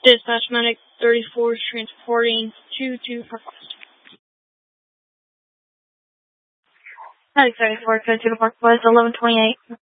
Dispatch Medic 34 is transporting 2 Park West. Medic 34, go to the Park West, 1128.